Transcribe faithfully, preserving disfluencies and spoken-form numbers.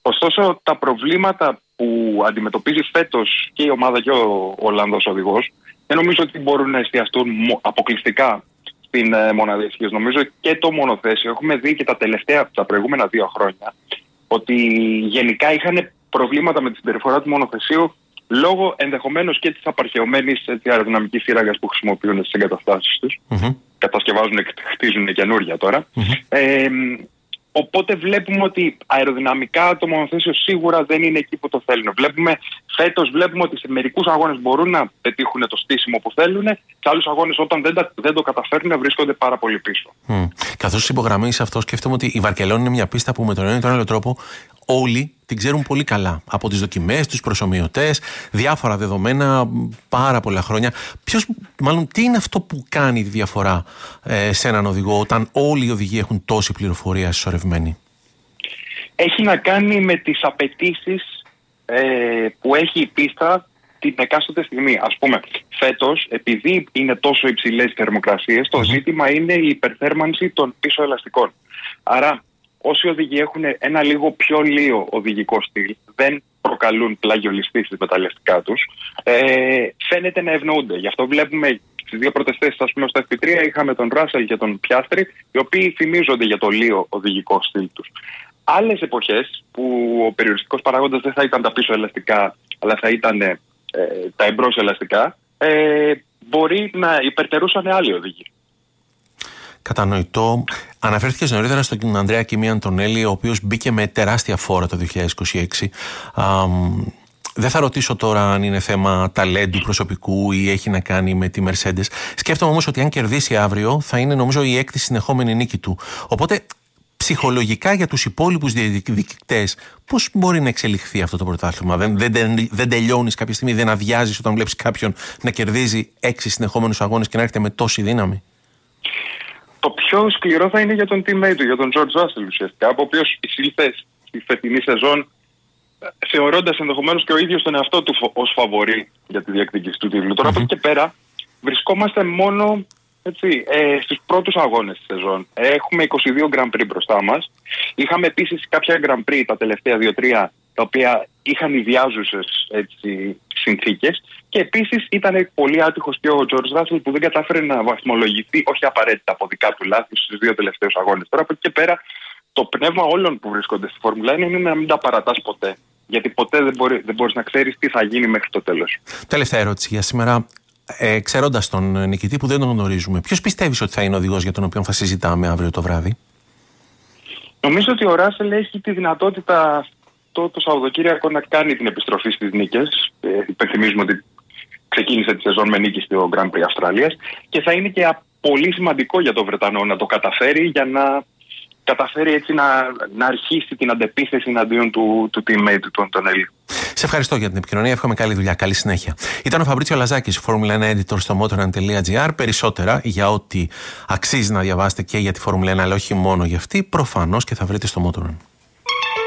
Ωστόσο, τα προβλήματα που αντιμετωπίζει φέτος και η ομάδα και ο Ολλανδός οδηγός δεν νομίζω ότι μπορούν να εστιαστούν αποκλειστικά στην ε, μονάδα ισχύως. Νομίζω και το μονοθέσιο έχουμε δει και τα τελευταία, τα προηγούμενα δύο χρόνια, ότι γενικά είχαν προβλήματα με τη συμπεριφορά του μονοθεσίου λόγω ενδεχομένως και της απαρχαιωμένης αεροδυναμικής σύραγγας που χρησιμοποιούν στις εγκαταστάσεις τους. Mm-hmm. Κατασκευάζουν και χτίζουν καινούργια τώρα. Mm-hmm. Ε, οπότε βλέπουμε ότι αεροδυναμικά το μονοθέσιο σίγουρα δεν είναι εκεί που το θέλουν. Βλέπουμε, φέτος βλέπουμε ότι σε μερικούς αγώνες μπορούν να πετύχουν το στήσιμο που θέλουν, σε άλλους αγώνες όταν δεν, τα, δεν το καταφέρουν βρίσκονται πάρα πολύ πίσω. Mm. Καθώς υπογραμμίζεις αυτό, σκέφτομαι ότι η Βαρκελόνη είναι μια πίστα που με τον ένα ή τον άλλο τρόπο όλοι την ξέρουν πολύ καλά. Από τις δοκιμές, τους προσομοιωτές, διάφορα δεδομένα, πάρα πολλά χρόνια. Ποιος, μάλλον, τι είναι αυτό που κάνει τη διαφορά ε, σε έναν οδηγό όταν όλοι οι οδηγοί έχουν τόση πληροφορία συσσωρευμένη? Έχει να κάνει με τις απαιτήσεις ε, που έχει η πίστα την εκάστοτε στιγμή. Ας πούμε, φέτος, επειδή είναι τόσο υψηλές οι θερμοκρασίες, το ζήτημα είναι η υπερθέρμανση των πίσω ελαστικών. Άρα, όσοι οδηγοί έχουν ένα λίγο πιο λίο οδηγικό στυλ, δεν προκαλούν πλαγιολιστήσεις με τα ελαστικά τους, ε, φαίνεται να ευνοούνται. Γι' αυτό βλέπουμε στις δύο πρώτες θέσεις, ας πούμε, στο εφ πι τρία είχαμε τον Ράσελ και τον Πιάστρι, οι οποίοι φημίζονται για το λίο οδηγικό στυλ τους. Άλλες εποχές που ο περιοριστικός παράγοντας δεν θα ήταν τα πίσω ελαστικά, αλλά θα ήταν ε, τα εμπρός ελαστικά, ε, μπορεί να υπερτερούσαν άλλοι οδηγοί. Κατανοητό. Αναφέρθηκες νωρίτερα στον Ανδρέα Κίμη Αντωνέλη, ο οποίος μπήκε με τεράστια φόρα το δύο χιλιάδες είκοσι έξι. Α, δεν θα ρωτήσω τώρα αν είναι θέμα ταλέντου προσωπικού ή έχει να κάνει με τη Mercedes. Σκέφτομαι όμως ότι αν κερδίσει αύριο θα είναι, νομίζω, η έκτη συνεχόμενη νίκη του. Οπότε ψυχολογικά για τους υπόλοιπους διεκδικητές, πώς μπορεί να εξελιχθεί αυτό το πρωτάθλημα? Δεν, δεν, δεν τελειώνεις κάποια στιγμή, δεν αδειάζεις όταν βλέπεις κάποιον να κερδίζει έξι συνεχόμενους αγώνες και να έρχεται με τόση δύναμη? Το πιο σκληρό θα είναι για τον teammate του, για τον George Russell ουσιαστικά, από ο οποίος εισήλθε στη φετινή σεζόν θεωρώντας ενδεχομένως και ο ίδιος τον εαυτό του ως φαβορί για τη διεκδίκηση του τίτλου. Mm-hmm. Τώρα από εκεί και πέρα βρισκόμαστε μόνο έτσι, ε, στους πρώτους αγώνες της σεζόν. Έχουμε είκοσι δύο Grand Prix μπροστά μας. Είχαμε επίσης κάποια Grand Prix τα τελευταία δύο τρία, τα οποία είχαν ιδιάζουσες έτσι, συνθήκες. Και επίσης ήταν πολύ άτυχος και ο George Russell που δεν κατάφερε να βαθμολογηθεί, όχι απαραίτητα από δικά του λάθη, στους δύο τελευταίους αγώνες. Τώρα από εκεί και πέρα το πνεύμα όλων που βρίσκονται στη Φόρμουλα είναι να μην τα παρατάς ποτέ. Γιατί ποτέ δεν, μπορεί, δεν μπορείς να ξέρεις τι θα γίνει μέχρι το τέλος. Τελευταία ερώτηση για σήμερα. Ε, ξέροντας τον νικητή που δεν τον γνωρίζουμε, ποιος πιστεύεις ότι θα είναι ο οδηγός για τον οποίο θα συζητάμε αύριο το βράδυ? Νομίζω ότι ο Ράσελ έχει τη δυνατότητα το, το Σαββατοκύριακο να κάνει την επιστροφή στις νίκες. Ε, υπενθυμίζουμε ότι ξεκίνησε τη σεζόν με νίκη στο Grand Prix Αυστραλίας και θα είναι και πολύ σημαντικό για τον Βρετανό να το καταφέρει για να καταφέρει έτσι να, να αρχίσει την αντεπίθεση εναντίον του, του teammate του, τον, τον Έλλη. Σε ευχαριστώ για την επικοινωνία. Εύχομαι καλή δουλειά. Καλή συνέχεια. Ήταν ο Φαμπρίτσιο Λαζάκης, Formula ένα Editor στο motorrun τελεία gr. Περισσότερα για ό,τι αξίζει να διαβάσετε και για τη Formula ένα, αλλά όχι μόνο για αυτή, προφανώς και θα βρείτε στο motorrun.